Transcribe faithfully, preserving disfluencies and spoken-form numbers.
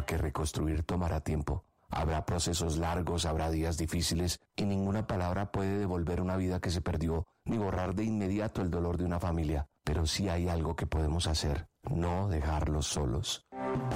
que reconstruir tomará tiempo. Habrá procesos largos, habrá días difíciles y ninguna palabra puede devolver una vida que se perdió ni borrar de inmediato el dolor de una familia. Pero sí hay algo que podemos hacer: no dejarlos solos.